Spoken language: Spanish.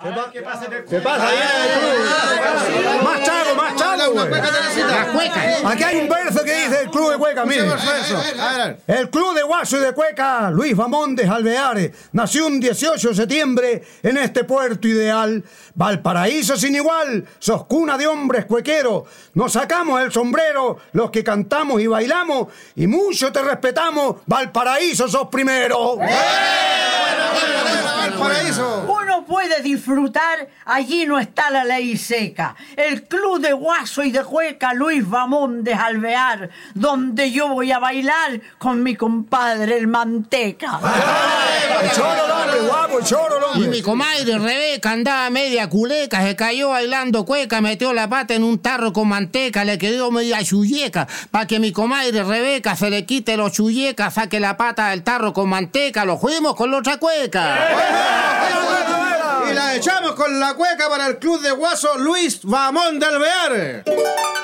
¿Qué pasa en el ¿Qué pasa ahí en el club? Más chago, güey. Las cuecas. Aquí hay un verso que dice el club de cueca, mire. El club de guaso y de cueca, Luis Bamondes Alveares, nació un 18 de septiembre en este puerto ideal. Valparaíso sin igual, sos cuna de hombres cuequeros. Nos sacamos el sombrero, los que cantamos y bailamos, y mucho te respetamos, Valparaíso sos primero. Valparaíso. Uno puede disfrutar, allí no está la ley seca. El club de guaso y de cueca Luis Bamondes Alvear, donde yo voy a bailar con mi compadre el Manteca. El choro, hombre, guapo, el choro, Y hombre. mi comadre Rebeca andaba media culeca, se cayó bailando cueca, metió la pata en un tarro con manteca, le quedó media chulleca. Pa' que mi comadre Rebeca se le quite los chullecas, saque la pata del tarro con manteca, lo fuimos con la otra cueca. Y la echamos con la cueca para el club de guaso Luis Bamondes Alvear.